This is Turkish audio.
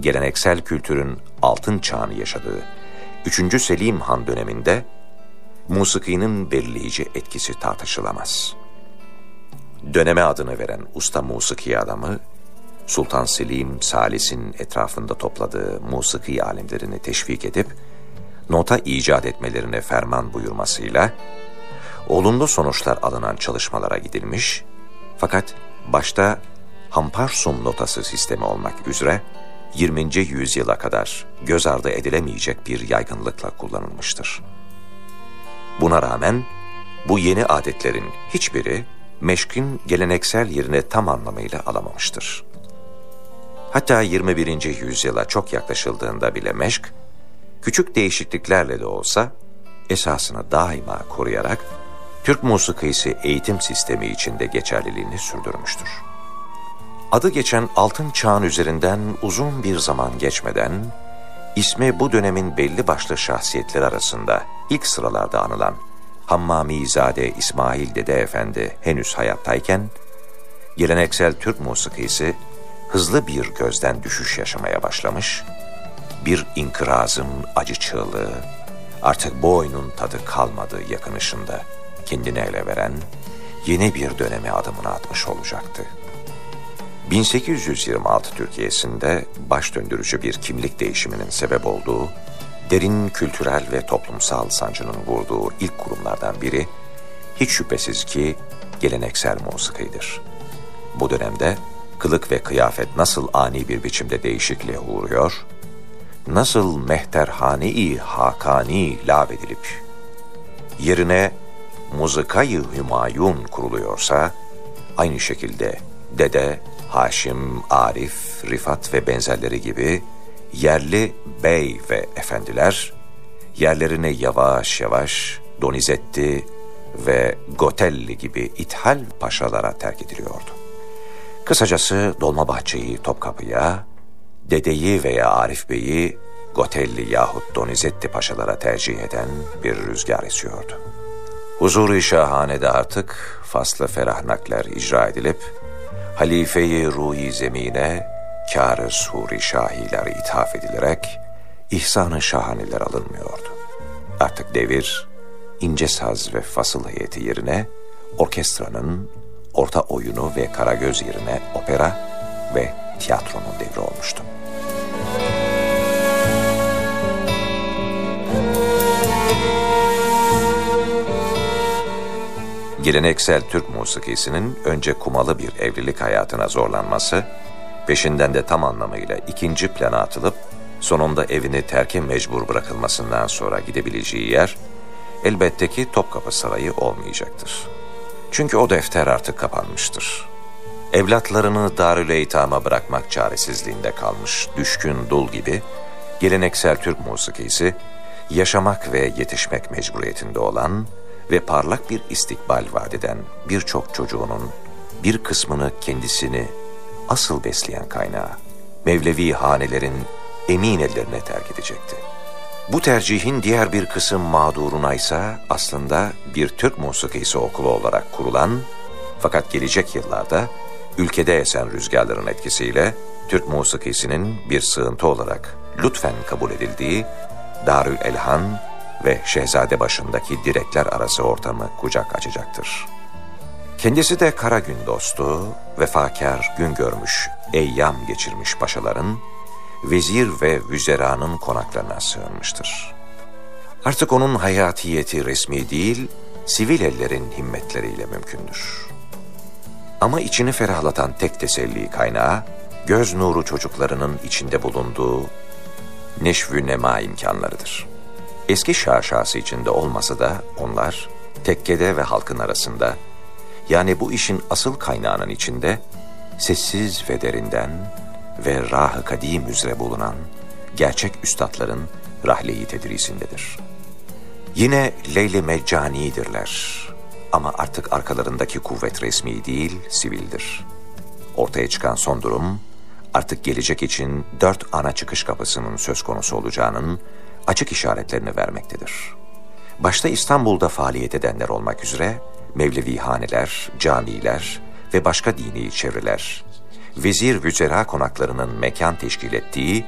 geleneksel kültürün altın çağını yaşadığı 3. Selim Han döneminde musikinin belirleyici etkisi tartışılamaz. Döneme adını veren usta musiki adamı, Sultan Selim Salis'in etrafında topladığı musiki alimlerini teşvik edip, nota icat etmelerine ferman buyurmasıyla, olumlu sonuçlar alınan çalışmalara gidilmiş, fakat başta Hamparsum notası sistemi olmak üzere 20. yüzyıla kadar göz ardı edilemeyecek bir yaygınlıkla kullanılmıştır. Buna rağmen bu yeni adetlerin hiçbiri meşkin geleneksel yerini tam anlamıyla alamamıştır. Hatta 21. yüzyıla çok yaklaşıldığında bile meşk, küçük değişikliklerle de olsa esasını daima koruyarak Türk musikisi eğitim sistemi içinde geçerliliğini sürdürmüştür. Adı geçen altın çağın üzerinden uzun bir zaman geçmeden, ismi bu dönemin belli başlı şahsiyetleri arasında ilk sıralarda anılan Hammamizade İsmail Dede Efendi henüz hayattayken, geleneksel Türk musikisi hızlı bir gözden düşüş yaşamaya başlamış, bir inkırazın acı çığlığı, artık bu oyunun tadı kalmadığı yakınışında kendini ele veren yeni bir döneme adımını atmış olacaktı. 1826 Türkiye'sinde baş döndürücü bir kimlik değişiminin sebep olduğu, derin kültürel ve toplumsal sancının vurduğu ilk kurumlardan biri, hiç şüphesiz ki geleneksel musikidir. Bu dönemde kılık ve kıyafet nasıl ani bir biçimde değişikliğe uğruyor, nasıl mehterhane-i hakani lağvedilip, yerine muzikayı hümayun kuruluyorsa, aynı şekilde Dede, Haşim, Arif, Rifat ve benzerleri gibi yerli bey ve efendiler, yerlerini yavaş yavaş Donizetti ve Gotelli gibi ithal paşalara terk ediliyordu. Kısacası Dolmabahçe'yi Topkapı'ya, Dede'yi veya Arif Bey'i Gotelli yahut Donizetti paşalara tercih eden bir rüzgar esiyordu. Huzur-i Şahane'de artık faslı ferahnakler icra edilip, Halife-i Ruhi Zemine, kâr-ı Suri Şahiler ithaf edilerek, ihsan-ı şahaneler alınmıyordu. Artık devir, ince saz ve fasıl heyeti yerine, orkestranın, orta oyunu ve karagöz yerine opera ve tiyatronun devri olmuştu. Geleneksel Türk musikisinin önce kumalı bir evlilik hayatına zorlanması, peşinden de tam anlamıyla ikinci plana atılıp, sonunda evini terke mecbur bırakılmasından sonra gidebileceği yer, elbette ki Topkapı Sarayı olmayacaktır. Çünkü o defter artık kapanmıştır. Evlatlarını Darül Eytam'a bırakmak çaresizliğinde kalmış düşkün dul gibi, geleneksel Türk musikisi, yaşamak ve yetişmek mecburiyetinde olan ve parlak bir istikbal vaat eden birçok çocuğunun bir kısmını kendisini asıl besleyen kaynağı, Mevlevi hanelerin emin ellerine terk edecekti. Bu tercihin diğer bir kısım mağduruna ise aslında bir Türk musikisi okulu olarak kurulan, fakat gelecek yıllarda ülkede esen rüzgarların etkisiyle Türk musikisinin bir sığıntı olarak lütfen kabul edildiği Darül Elhan ve Şehzadebaşı'ndaki direkler arası ortamı kucak açacaktır. Kendisi de kara gün dostu, vefakar gün görmüş, eyyam geçirmiş paşaların, vezir ve vüzeranın konaklarına sığınmıştır. Artık onun hayatiyeti resmi değil, sivil ellerin himmetleriyle mümkündür. Ama içini ferahlatan tek teselli kaynağı, göz nuru çocuklarının içinde bulunduğu neşv-ü nema imkanlarıdır. Eski şaşası içinde olmasa da onlar, tekkede ve halkın arasında, yani bu işin asıl kaynağının içinde, sessiz ve derinden ve rah-ı kadim üzere bulunan gerçek üstadların rahle-i tedrisindedir. Yine Leyli Meccani'dirler ama artık arkalarındaki kuvvet resmi değil, sivildir. Ortaya çıkan son durum, artık gelecek için 4 ana çıkış kapısının söz konusu olacağının açık işaretlerini vermektedir. Başta İstanbul'da faaliyet edenler olmak üzere Mevlevi haneler, camiler ve başka dini çevreler, vezir vüzera konaklarının mekan teşkil ettiği